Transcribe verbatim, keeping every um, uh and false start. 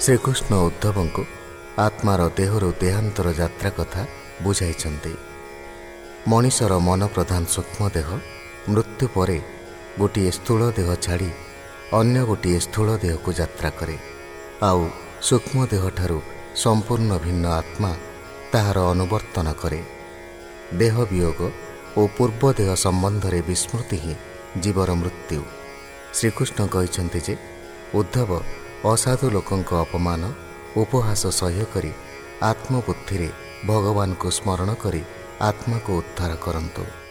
ଶ୍ରୀକୃଷ୍ଣ ଉଦ୍ଧବଙ୍କୁ ଆତ୍ମାର ଦେହରୁ ଦେହାନ୍ତର ଯାତ୍ରା କଥା ବୁଝାଇଛନ୍ତି। ମଣିଷର ମନ ପ୍ରଧାନ ସୂକ୍ଷ୍ମ ଦେହ ମୃତ୍ୟୁ ପରେ ଗୋଟିଏ ସ୍ଥୂଳ ଦେହ ଛାଡ଼ି ଅନ୍ୟ ଗୋଟିଏ ସ୍ଥୂଳ ଦେହକୁ ଯାତ୍ରା କରେ। ଆଉ ସୂକ୍ଷ୍ମ ଦେହଠାରୁ ସମ୍ପୂର୍ଣ୍ଣ ଭିନ୍ନ ଆତ୍ମା ତାହାର ଅନୁବର୍ତ୍ତନ କରେ। ଦେହ ବିୟୋଗ ଓ ପୂର୍ବ ଦେହ ସମ୍ବନ୍ଧରେ ବିସ୍ମୃତି ହିଁ ଜୀବର ମୃତ୍ୟୁ। ଶ୍ରୀକୃଷ୍ଣ କହିଛନ୍ତି ଯେ ଉଦ୍ଧବ ଅସାଧୁ ଲୋକଙ୍କ ଅପମାନ ଉପହାସ ସହ୍ୟ କରି ଆତ୍ମବୁଦ୍ଧିରେ ଭଗବାନଙ୍କୁ ସ୍ମରଣ କରି ଆତ୍ମାକୁ ଉଦ୍ଧାର କରନ୍ତୁ।